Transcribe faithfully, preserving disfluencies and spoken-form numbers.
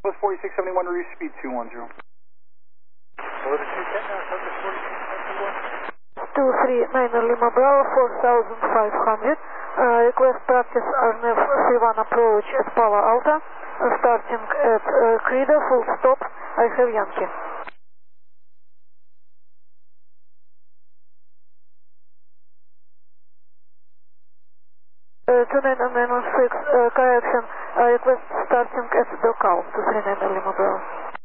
Southwest forty-six seventy-one, reduce speed two one zero. two three nine Lima Bravo, four thousand five hundred. Uh, request practice R N F three one approach at Palo Alto. Uh, starting at uh, Crida, full stop. I have Yankee. Uh, two nine nine one six, uh, correction. Uh, request starting at Docal, two three nine Lima Bravo.